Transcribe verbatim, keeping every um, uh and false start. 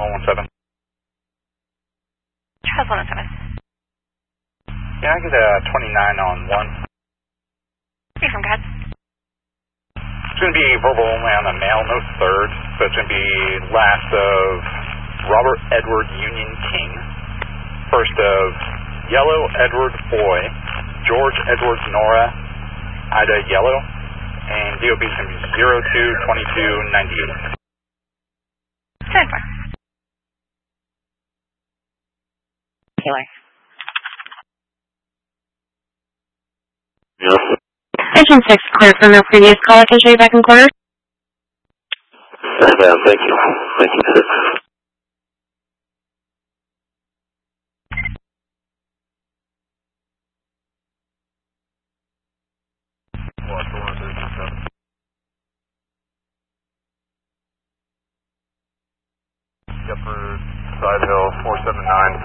one one seven. Charles one oh seven. Yeah, I get a twenty-nine on one. Three from God. It's going to be verbal only on the male, no third. So it's going to be last of Robert Edward Union King. First of Yellow Edward Boy. George Edwards Nora Ida Yellow. And D O B is going to be zero two twenty-two ninety-eight. Stand by. Taylor. Yes. Engine six, clear from your previous call. I can show you back in quarters. Yes, ma'am. Thank you. Thank you. Shepherd, Side Hill, four seven nine